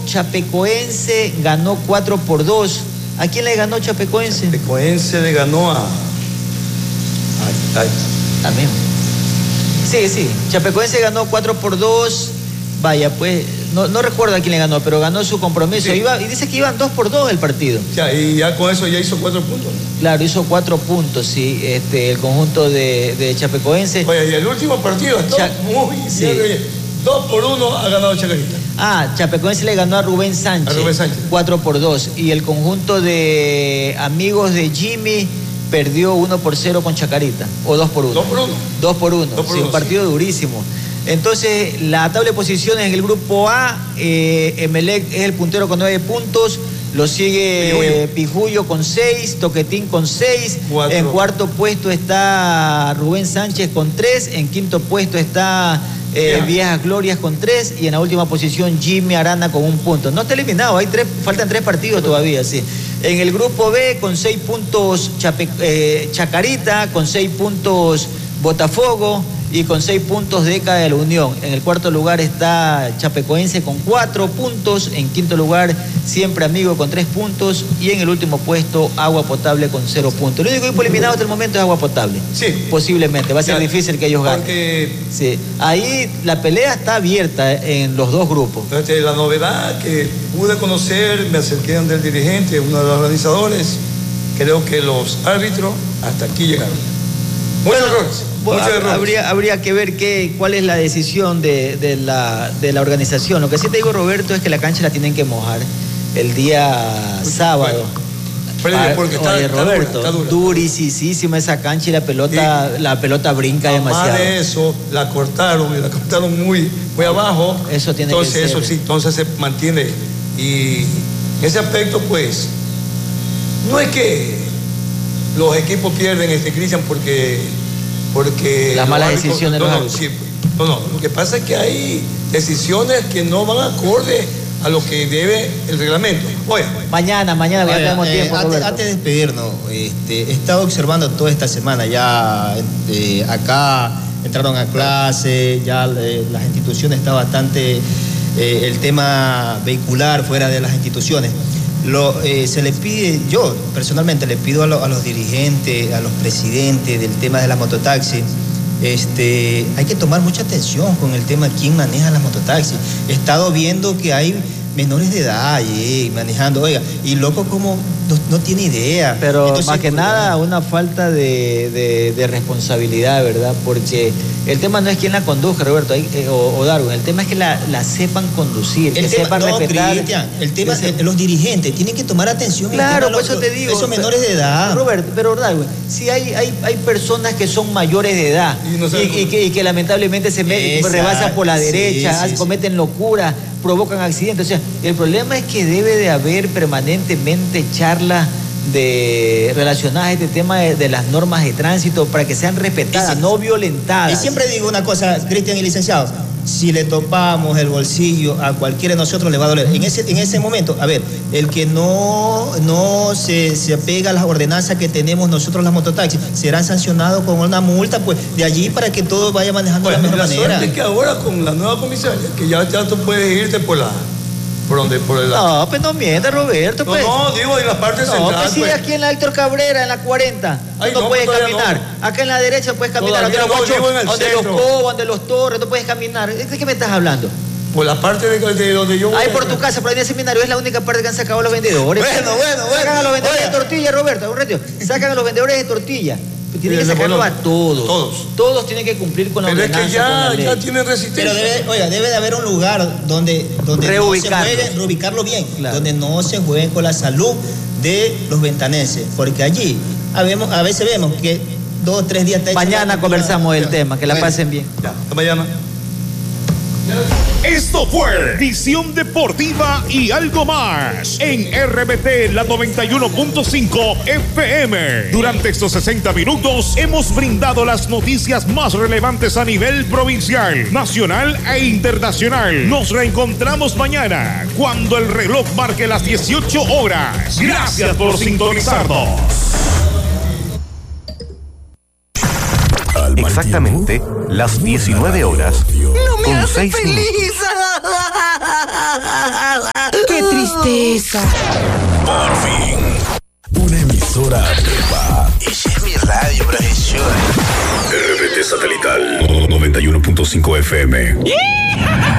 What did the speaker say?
Chapecoense ganó 4-2. ¿A quién le ganó Chapecoense? Chapecoense le ganó a mismo. Sí. Chapecoense ganó 4-2. Vaya, pues, no recuerdo a quién le ganó, pero ganó su compromiso. Sí. Y dice que iban 2-2 el partido. Ya, y ya con eso ya hizo 4 puntos. Claro, hizo 4 puntos, sí, el conjunto de Chapecoense. Oye, y el último partido, muy bien. 2-1 ha ganado Chacarita. Chapecoense le ganó a Rubén Sánchez. 4-2. Y el conjunto de amigos de Jimmy perdió 1-0 con Chacarita. O 2-1. 2-1. Sí, un partido durísimo. Entonces, la tabla de posiciones en el grupo A, Emelec es el puntero con 9 puntos. Lo sigue Pijuyo con 6, Toquetín con 6. En cuarto puesto está Rubén Sánchez con 3. En quinto puesto está Viejas Glorias con 3. Y en la última posición Jimmy Arana con 1 punto. No está eliminado, faltan 3 partidos todavía, sí. En el grupo B con 6 puntos Chacarita, con 6 puntos Botafogo y con 6 puntos Deca de la Unión. En el cuarto lugar está Chapecoense con 4 puntos. En quinto lugar, Siempre Amigo con 3 puntos. Y en el último puesto, Agua Potable con 0 puntos. Lo único que fue eliminado hasta el momento es Agua Potable. Sí. Posiblemente. Va a ser difícil que ellos ganen. Sí. Ahí la pelea está abierta en los dos grupos. La novedad que pude conocer, me acerqué donde el dirigente, uno de los organizadores, creo que los árbitros hasta aquí llegaron. Muchos errores. Habría que ver cuál es la decisión de la organización. Lo que sí te digo, Roberto, es que la cancha la tienen que mojar el día sábado. Porque está dura. Durísima esa cancha y la pelota brinca demasiado. Además de eso, la cortaron muy abajo. Eso tiene que ser. Entonces se mantiene. Y ese aspecto, pues, no es que los equipos pierden, Cristian, porque las malas decisiones. No, lo que pasa es que hay decisiones que no van acorde a lo que debe el reglamento. Mañana ya tenemos tiempo. Antes de despedirnos, he estado observando toda esta semana, ya acá entraron a clase, ya las instituciones está bastante, el tema vehicular fuera de las instituciones. Se le pide, yo personalmente le pido a los dirigentes, a los presidentes del tema de la mototaxi, hay que tomar mucha atención con el tema de quién maneja las mototaxis. He estado viendo que hay menores de edad manejando, y loco como no tiene idea. Pero entonces, más que nada una falta de responsabilidad, ¿verdad? Porque el tema no es quién la conduzca, Roberto, o Darwin, el tema es que la sepan conducir, que sepan respetar. Cristian, el tema es los dirigentes tienen que tomar atención. Claro, por eso te digo. Esos menores de edad. Roberto, pero Darwin, si hay personas que son mayores de edad y que lamentablemente se rebasan por la derecha, cometen locura, provocan accidentes. O sea, el problema es que debe de haber permanentemente charlas relacionadas a este tema de las normas de tránsito para que sean respetadas, no violentadas. Y siempre digo una cosa, Cristian y licenciados, si le topamos el bolsillo a cualquiera de nosotros le va a doler. En ese momento, a ver, el que no se apega a las ordenanzas que tenemos nosotros las mototaxis, serán sancionados con una multa, pues, de allí para que todo vaya manejando de la mejor manera. La suerte es que ahora con la nueva comisaria, que ya tú puedes irte por el No, pues no mientas, Roberto. Pues. No, digo en la parte central. No, pues sí, aquí en la Héctor Cabrera, en la 40, no puedes caminar. No. Acá en la derecha puedes caminar, donde los Cobos, donde los Torres, no puedes caminar. ¿De qué me estás hablando? Por la parte de donde yo voy. Ahí por tu casa, por ahí en el seminario, es la única parte que han sacado los vendedores. Bueno. Sacan a los vendedores de tortilla, Roberto, un ratito. Sacan a los vendedores de tortilla. Tienen que sacarlo a todos. Todos tienen que cumplir con la ordenanza. Pero es que ya tienen resistencia. Pero debe de haber un lugar donde reubicarlo bien, claro. Donde no se jueguen con la salud de los ventanenses. Porque allí a veces vemos que 2 o 3 días... Mañana conversamos del tema, que la pasen bien. Ya, hasta mañana. Esto fue Visión Deportiva y algo más en RBT, la 91.5 FM. Durante estos 60 minutos hemos brindado las noticias más relevantes a nivel provincial, nacional e internacional. Nos reencontramos mañana cuando el reloj marque las 18 horas. Gracias por sintonizarnos. Exactamente las 19 horas. ¡No me hace con 6 feliz! minutos. tristeza. Por fin, una emisora nueva. Ella es mi radio, profesor. RBT Satelital 91.5 FM.